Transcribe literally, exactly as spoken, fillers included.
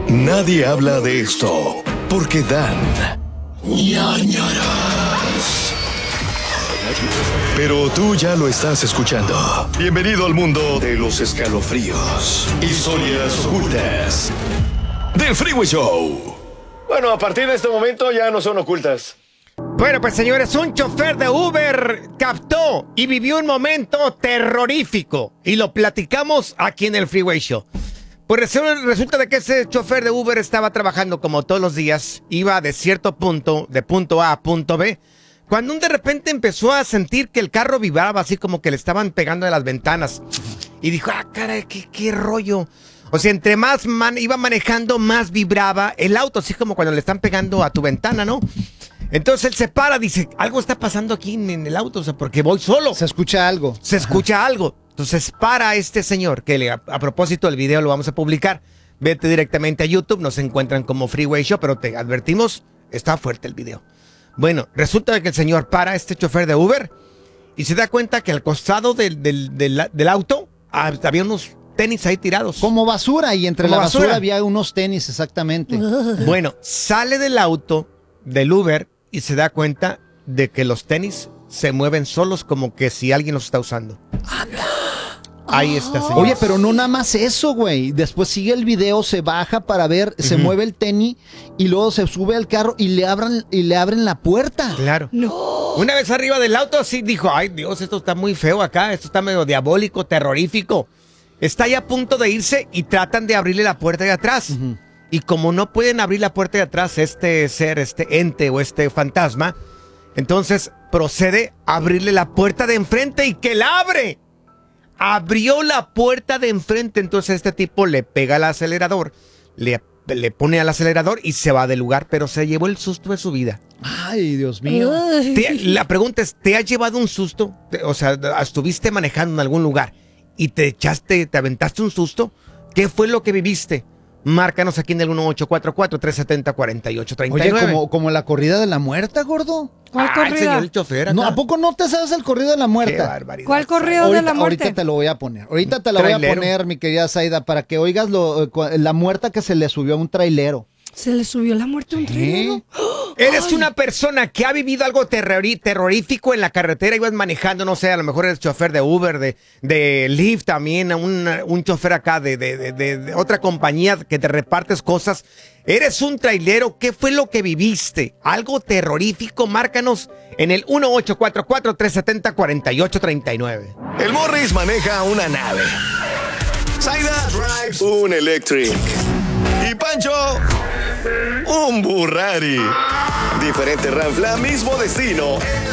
Nadie habla de esto porque dan ñañaras. Pero tú ya lo estás escuchando. Bienvenido al mundo de los escalofríos, historias ocultas del Freeway Show. Bueno, a partir de este momento ya no son ocultas. Bueno, pues señores, un chofer de Uber captó y vivió un momento terrorífico. Y lo platicamos aquí en el Freeway Show. Pues resulta de que ese chofer de Uber estaba trabajando como todos los días. Iba de cierto punto, de punto A a punto B. Cuando de repente empezó a sentir que el carro vibraba así como que le estaban pegando de las ventanas. Y dijo, ah, caray, qué, qué rollo. O sea, entre más man, iba manejando, más vibraba el auto. Así como cuando le están pegando a tu ventana, ¿no? Entonces él se para, dice, algo está pasando aquí en, en el auto, o sea, porque voy solo. Se escucha algo. Se escucha algo. Entonces para este señor, que le, a, a propósito el video lo vamos a publicar. Vete directamente a YouTube, nos encuentran como Freeway Show, pero te advertimos, está fuerte el video. Bueno, resulta que el señor para, este chofer de Uber, y se da cuenta que al costado del, del, del, del auto había unos tenis ahí tirados. Como basura, y entre Como la basura, basura había unos tenis, exactamente. Bueno, sale del auto, del Uber, y se da cuenta de que los tenis se mueven solos como que si alguien los está usando. Ahí está, señor. Oye, pero no nada más eso, güey. Después sigue el video, se baja para ver, uh-huh. se mueve el tenis y luego se sube al carro y le abran y le abren la puerta. Claro. No. Una vez arriba del auto, sí dijo, ay Dios, esto está muy feo acá, esto está medio diabólico, terrorífico. Está ya a punto de irse y tratan de abrirle la puerta de atrás. Uh-huh. Y como no pueden abrir la puerta de atrás este ser, este ente o este fantasma, entonces procede a abrirle la puerta de enfrente y que la abre. Abrió la puerta de enfrente, entonces este tipo le pega al acelerador, le, le pone al acelerador y se va del lugar, pero se llevó el susto de su vida. Ay, Dios mío. Te, la pregunta es, ¿te has llevado un susto? O sea, estuviste manejando en algún lugar y te echaste, te aventaste un susto. ¿Qué fue lo que viviste? Márcanos aquí en el uno ocho cuatro cuatro, tres siete cero, cuatro ocho tres nueve. Oye, como, como la corrida de la muerta, gordo. ¿Cuál corrida? Ah, señor el chofer acá. No, ¿a poco no te sabes el corrido de la muerta? Qué barbaridad. ¿Cuál corrido ahorita, de la muerte? Ahorita te lo voy a poner. Ahorita te lo voy a poner, mi querida Zaida, para que oigas lo, la muerta que se le subió a un trailero. ¿Se le subió la muerte a un trailero? Eres Ay. una persona que ha vivido algo terrori terrorífico en la carretera, ibas manejando, no sé, a lo mejor eres chofer de Uber, de, de Lyft también, un, un chofer acá de, de, de, de, de otra compañía que te repartes cosas. Eres un trailero, ¿qué fue lo que viviste? ¿Algo terrorífico? Márcanos en el uno ocho cuatro cuatro, tres siete cero, cuatro ocho tres nueve. El Morris maneja una nave. Zaida drives un Electric. Y Pancho, un Burrari. Diferente ranfla, mismo destino.